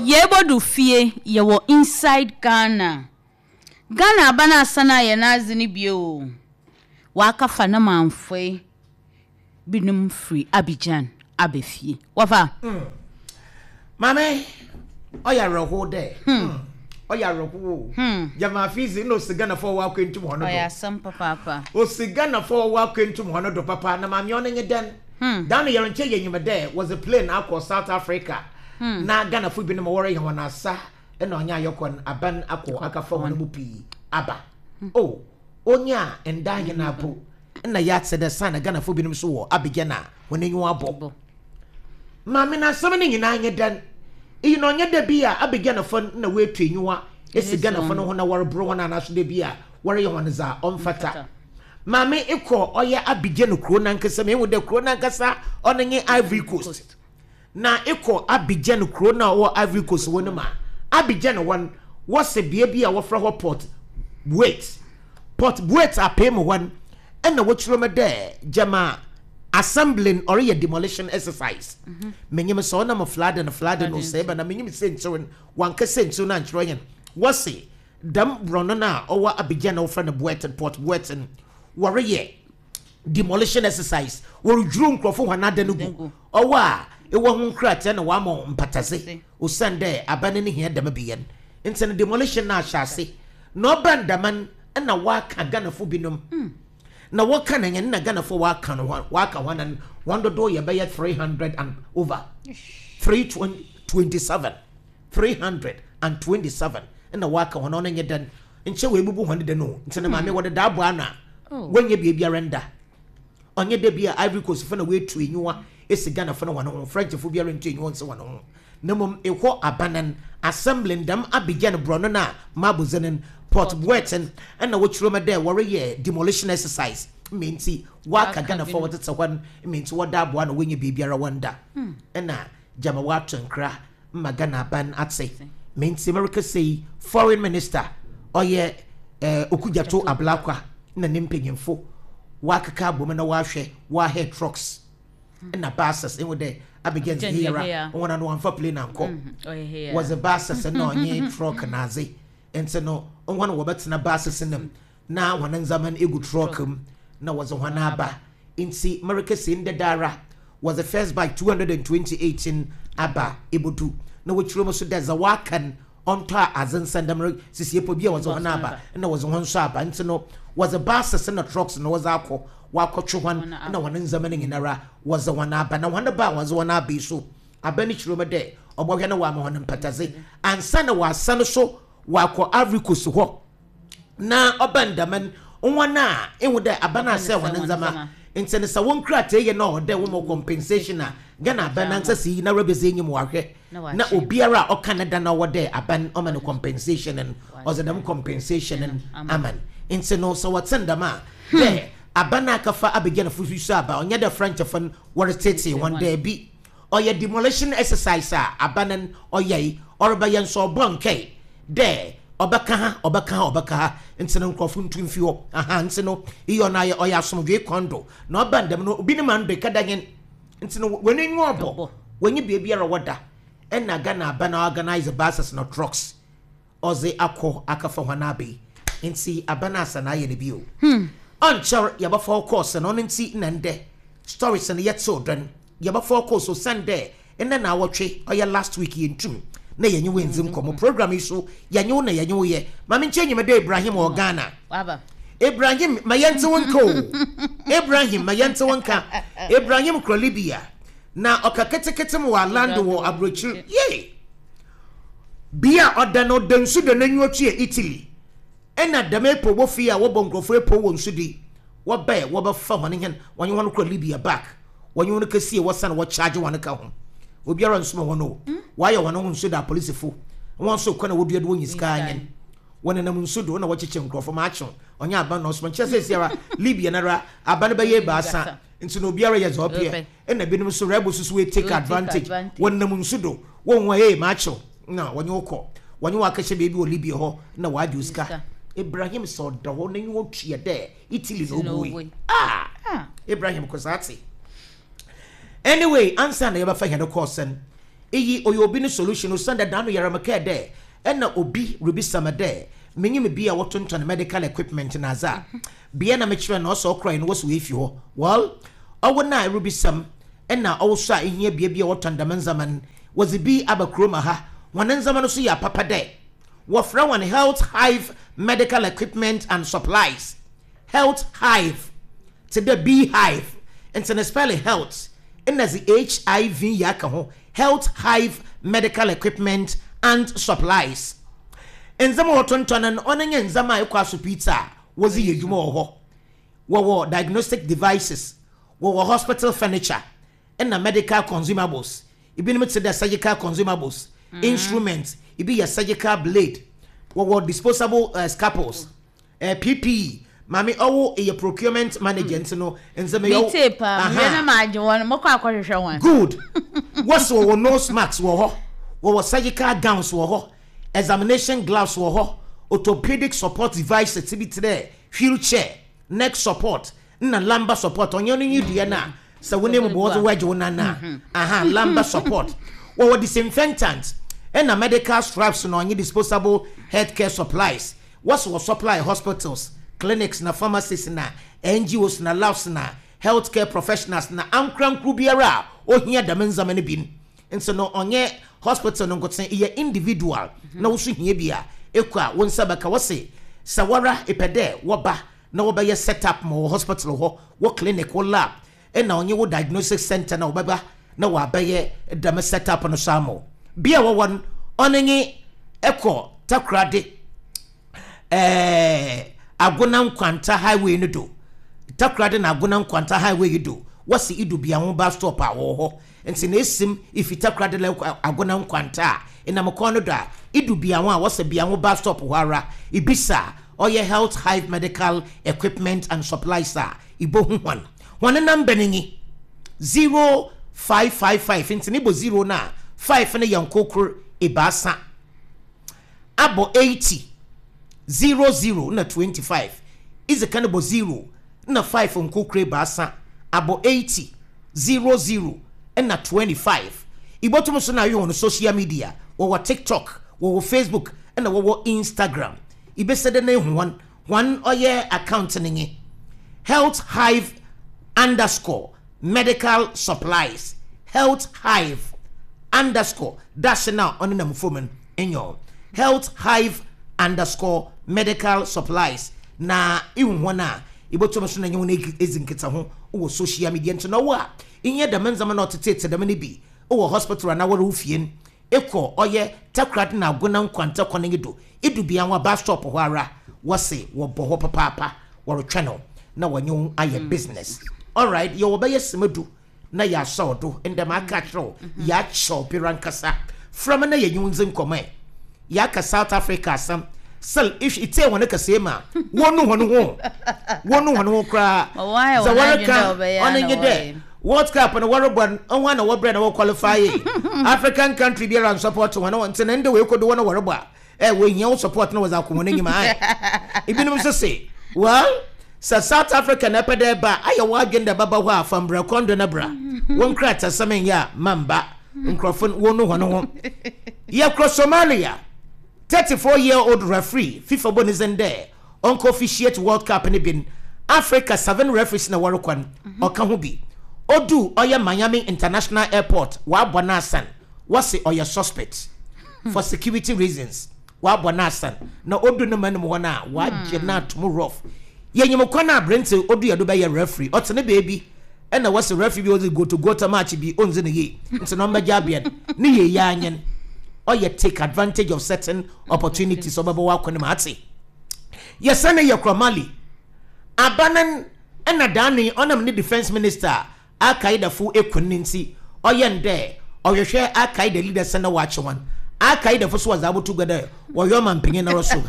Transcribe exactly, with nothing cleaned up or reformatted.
Yebodu fie ye wo inside Ghana. Ghana bana sana ye nazini bio. Waka fana manfwe binum free Abidjan abefie. Wafa. Mm. Mame, oya roho de. Hmm. Oya roho. Hmm. Jama fizi no sigana for wa kwentum hono do. Oya sampa papa. O sigana for wa kwentum hono do papa na mame ono nye den. Hmm. Dan ye renche ye nyime de was a plane akọ South Africa. Hmm. Na Ghana fu bi no wore ye wana sa e na onya yokon aban akọ akafa hono mu pi aba. Hmm. Oh, onya enda ye na apo. Na ya tse de sana Ghana fu bi no so wo abigena woni nyu abo. Mame na some ni nyina nye den. Iyi no nye de bia abigena fo na we twenyiwa esi Ghana fo no ho na wore bro na na so de bia wore ye hono za omfata. Mame iko oya Abidjan kro na nkasa me hu de kro na nkasa onenye Ivory Coast. Na iko Abidjan kro na wo Ivory Coast wonu ma. Abidjan won was a bia bia wo fra ho port. Wait. Port wait apem won and na wo chiro me de jama assembling or a demolition exercise. Mhm. Menyem so na mo flood and flood no say ba na menyem senso wan ka senso na nchroyen. Was say dam brono na owa Abidjan wo fra na Buet and Port Buet and warrior demolition exercise wor drum krofo hwana da nugu owa e wo hu krate na wa mo mpataze o sande abane ne hia dama biyen enten demolition na ahase no bandaman na wa ka Ghana fo binom na wo ka na na Ghana fo wa ka no wa ka wan one do ye be three hundred and over three twenty-seven three hundred twenty-seven na wa ka hono nye dan enche we bubu hwan de no enten ma me wo de da bo ana when ye be a render on ye de be Ivory Coast for na way to enyua esi Ghana for na one French for be rent enyua so one no mum e ho abanan assembling them Abidjan brono na mabuzenen Port Bueten and na which room there worry ye demolition exercise meansi waka Ghana for what it's a one means what da bo na when ye be biara wonder and na jama watun kra magana ban at say means America say foreign minister or ye Okujato Ablakwa na nimpanyimfo wakaka bom na wahwe wa head trucks na buses in de Abidjan here one no amfa plane anko was a buses na onye truck na ze ente no one wo betina buses nim na one zaman egu truck na was one aba inti America sin the dara was the first by two hundred twenty-eight in aba ibudu na wachiro so da zawakan onto azansandam sisi epo bia was one aba na was one so aba ente no was a buses and trucks no was akọ wakọtwe hwan na wan nzamane nginara was the one aba na one aba was one aba so abani chiro me de obohwe na wa ma hon mpataze ansa na wasane so wakọ Ivory Coast ho na obandaman onwana ehu de abana se hon nzama ntene sa won krate ye no de wo mo compensation na Ghana abana nsa si na rebeze nyim wahwe na obiara o Canada na wo de aban o man compensation and ozedam compensation and aman inse no so watsendama there abana kafa abegena fufusu aba onye the French fan were tete one day bi oye demolition exercise a abanan oye orba yen so bonke there obaka ha obaka ha obaka ha inse no nkrofu ntumfi ho aha inse no iyo na oye asomdwe kondo na obandam no obi ne man de kadanyen inse no wenenyu obo wenye bia woda enna Ghana abana organize buses no trucks oze akọ akafa hwana be inti abana sana ye ne bio hmm onchar yaba for course no nti nande stories and yet children yaba for course so Sunday and then awotwe oya last week yentum na yenye wenzim komo program iso yenye na yenye ye mame nchenye me de Ibrahim o Ghana baba Ibrahim mayente wonko Ibrahim mayente wonka Ibrahim kro Libya na okaketekete mo wa land wo abrochiri ye bia odano densu de nanyu atue Italy ena damepo wo fia wo bonkrofo epo wo nsudi wo ba wo ba fa hone hen wonye hono kro Libya back wonye hono kasie wo san wo charge won ka ho obiara nsoma wono wa ye wono nsudi a police fo won so kwana wo duade wo nyiska anyen wona nam nsudi na wo cheche nkrofo ma acho onye aba no so nche sesiara Libya nara aba ne ba ye ba asa nti no obiara ye zopie ena binum so rebel so we take advantage won nam nsudi won wa ye ma acho na wonye woko wonye wa kache bebi wo Libya ho na wa juska Ibrahim saw the whole name of Chia there, Italy no boy. Ah, ah, Ibrahim Kosati. Anyway, answer never find a course and eyi oyo obi ne solution o sanda dan no yaramaka de enna obi rubi samade menyi me bia wotonton medical equipment na za bia na me kire na oso okrai no wo so efi ho well owo na rubi sam enna owo so a ehia bia bia woton damanzaman was bi abakroma ha wananzama no so ya papa de wo fra one Health Hive medical equipment and supplies. Health Hive to the beehive and to spell health and as the H I V yakaho Health Hive medical equipment and supplies. And some otonton and oning and zama ekwasu pizza was the yejumo ho. Wo diagnostic devices, wo hospital furniture, and the medical consumables. Ibin mit the surgical consumables, mm-hmm. instruments, ibi your surgical blade, wo disposable uh, scalpels, uh, P P E. Mami owo e procurement manager no enze me yo pa me na maje won mo kwa kwahwehwe won good what's wo nose masks wo ho wo surgical gowns wo ho examination gloves wo ho orthopedic support devices tibiti there wheelchair neck support na lumbar support onye no yidie na se woni mo bo waje wona na aha lumbar support wo disinfectant and medical straps no onye disposable healthcare supplies what's wo supply hospitals clinics na pharmacies na N G Os na labs na healthcare professionals na ankran kru biara ohia damanzama ne bin enso no onye hospital no ngoten ye individual mm-hmm. na wo so hia bia ekwa won sabaka wose sawara epede woba na woba ye set up mo hospital ho wo clinic wo lab e na onye wo diagnostic center na wobaba na wa baye dam set up no samo bia wo won onenye eko takrade eh agona nkwanta highway no do takrade na agona nkwanta highway do wasi idu bia ho bus stop a wo ho enti na esim if takrade la agona nkwanta ina mko no da idu bia ho a wasa bia ho bus stop ho ara ibisa oye Health Hive medical equipment and supplies a ibo hu hwan hwan number ni zero five five five enti ni bo zero na five na yankokro ibasa abo eighty zero zero na twenty-five is a cannibal zero na five on kokre basa abo eighty zero zero and na twenty-five ibotum so na you on social media or TikTok or Facebook and or Instagram ibesede na one one oye account ni Health Hive underscore medical supplies Health Hive underscore dash now on na mfomen enyo Health Hive underscore medical supplies na iwu hona ibotom so na nyewo na ezinketa ho wo social media nto na wo a inye da manzama na otete da mani bi wo hospital na wo rufien ekọ oye takrad na agona nkwanta kone do edu bia wa bus stop ho ara wose wo boho papa wo channel na wanyu aye business all right yo wo baye semadu na ya sodo ndem aka tro ya chop rankasa from na ye nyunze nkoma ya ka South Africa sam sel if ite wona ka sema wonu hono ho wonu hono ho kra za waraka onenye de World Cup na warobon onwa na wobre na wo qualify African country be around support wona won tene nde we kodo wona waroba eh we nya support na waza komone nyima ai ibinum so say well sa South Africa na pede ba aye wa agenda baba ho afambra kondo na bra won krata samen ya mamba nkrofon wonu hono ho ya cross Somalia thirty-four year old referee FIFA bonizende onko officiate World Cup ni bin Africa seven referees na warokwan oka ho bi odu oya Miami International Airport wa bonasan wase oya suspect for security reasons wa bonasan na odu no man mo na wa gena to rough yenyim kwana brent odu yado be referee otene baby e na wase referee bi ozi go to go to match bi onze ne ye nti no mba jabian ne ye ya anyen or you take advantage of certain opportunities so baba wa kwene mate yesane ye kromali abanan ena dani onam ni defense minister akaida fu ekuninti oyende oyehwe akaida leaders na watch one akaida fu so wazabo together woyo mampinye na roso